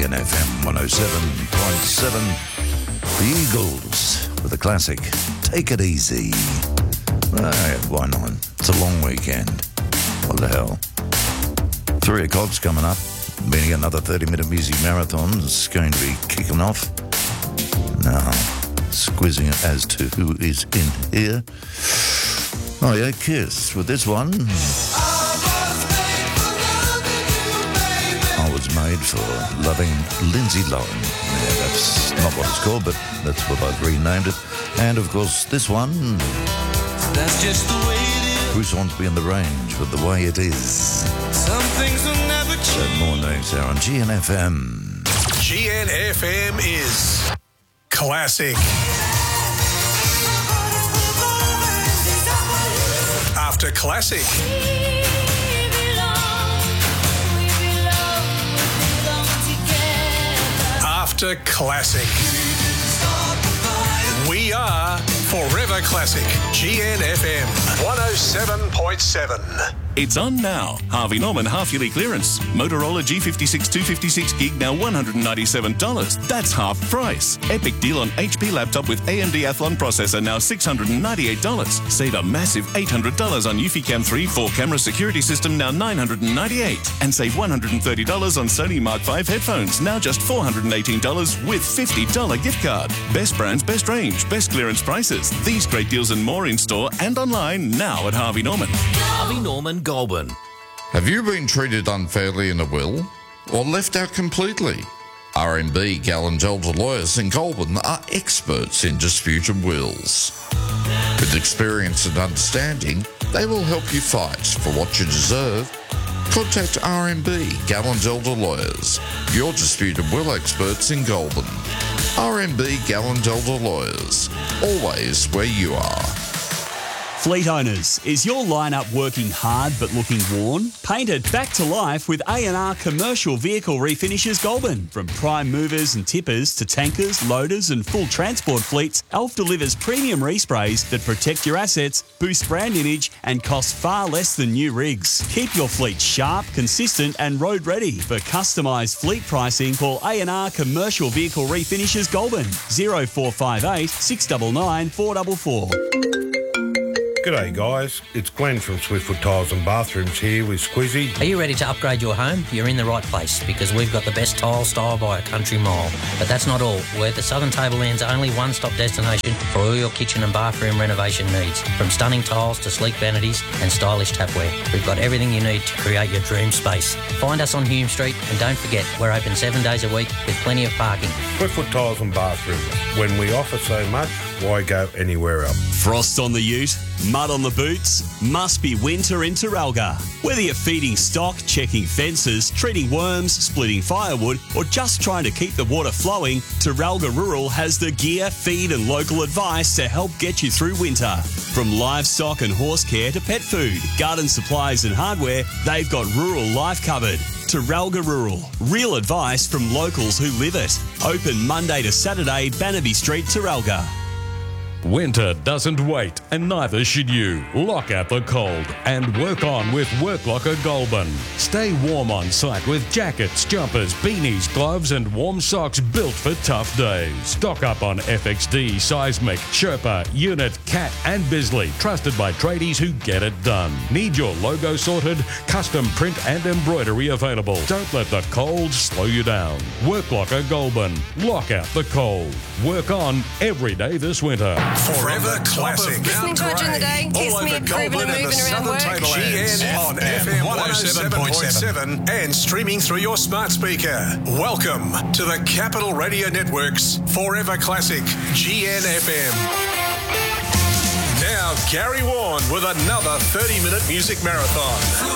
GNFM 107.7. The Eagles with a classic, Take It Easy. Why not? It's a long weekend. What the hell? 3 o'clock's coming up, meaning another 30-minute music marathon is going to be kicking off. Now, squizzing as to who is in here. Oh yeah, Kiss with this one. I was made for loving Lindsay Lohan. Yeah, that's not what it's called, but that's what I've renamed it. And of course, this one. That's just the way it is. Bruce Hornsby and the Range with The Way It Is. Some things will never change. More next hour on GNFM. GNFM is classic. After classic. After classic. We are Forever Classic. GNFM 107.7. It's on now. Harvey Norman half-yearly clearance. Motorola G56 256 gig now $197. That's half price. Epic deal on HP laptop with AMD Athlon processor now $698. Save a massive $800 on Eufy-Cam 3 4-camera security system now $998. And save $130 on Sony Mark V headphones now just $418 with $50 gift card. Best brands, best range, best clearance prices. These great deals and more in store and online now at Harvey Norman. Harvey Norman Goulburn. Have you been treated unfairly in a will or left out completely? RMB Gallen-Gelder Lawyers in Goulburn are experts in disputed wills. With experience and understanding, they will help you fight for what you deserve. Contact RMB Gallen-Gelder Lawyers, your disputed will experts in Goulburn. RMB Gallen-Gelder Lawyers, always where you are. Fleet owners, is your lineup working hard but looking worn? Paint it back to life with A&R Commercial Vehicle Refinishes Goulburn. From prime movers and tippers to tankers, loaders and full transport fleets, Elf delivers premium resprays that protect your assets, boost brand image and cost far less than new rigs. Keep your fleet sharp, consistent and road ready. For customised fleet pricing, call A&R Commercial Vehicle Refinishes Goulburn 0458 699 444. G'day guys, it's Glenn from Swiftfoot Tiles and Bathrooms here with Squizzy. Are you ready to upgrade your home? You're in the right place because we've got the best tile style by a country mile. But that's not all. We're the Southern Tableland's only one-stop destination for all your kitchen and bathroom renovation needs. From stunning tiles to sleek vanities and stylish tapware, we've got everything you need to create your dream space. Find us on Hume Street and don't forget, we're open 7 days a week with plenty of parking. Swiftfoot Tiles and Bathrooms. When we offer so much, why go anywhere else? Frost on the ute, mud on the boots, must be winter in Terralga. Whether you're feeding stock, checking fences, treating worms, splitting firewood, or just trying to keep the water flowing, Terralga Rural has the gear, feed and local advice to help get you through winter. From livestock and horse care to pet food, garden supplies and hardware, they've got rural life covered. Terralga Rural. Real advice from locals who live it. Open Monday to Saturday, Bannaby Street, Terralga. Winter doesn't wait, and neither should you. Lock out the cold and work on with Worklocker Goulburn. Stay warm on site with jackets, jumpers, beanies, gloves and warm socks built for tough days. Stock up on FXD, Seismic, Sherpa, Unit, Cat and Bisley. Trusted by tradies who get it done. Need your logo sorted? Custom print and embroidery available. Don't let the cold slow you down. Worklocker Goulburn. Lock out the cold. Work on every day this winter. Forever Classic. Listening to it during the day keeps me improving and moving around work. GN on FM 107.7 and streaming through your smart speaker. Welcome to the Capital Radio Network's Forever Classic GNFM. Now Gary Warren with another 30-minute music marathon.